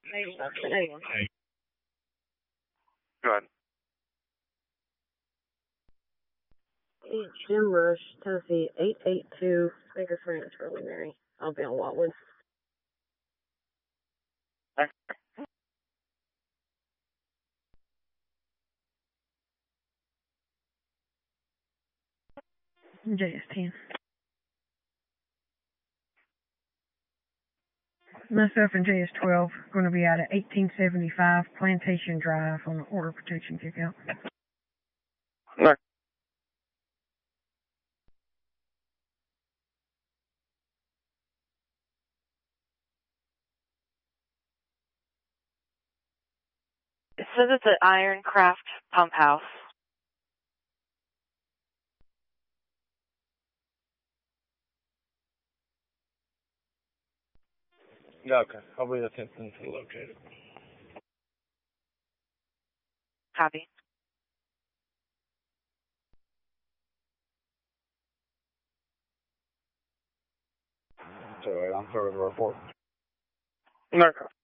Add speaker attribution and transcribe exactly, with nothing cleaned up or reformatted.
Speaker 1: Anyway.
Speaker 2: Go ahead.
Speaker 1: Jim Rush, Tennessee, eight eight two, Baker France, Early Mary. I'll be on Wildwood. J S ten. Myself and J S twelve going to be out at eighteen seventy-five Plantation Drive on the order protection kickout.
Speaker 2: No.
Speaker 3: It says it's at Ironcraft Pump House.
Speaker 2: Okay, I'll be attempting to locate it.
Speaker 3: Copy.
Speaker 2: So wait, I'm sorry to report. Okay.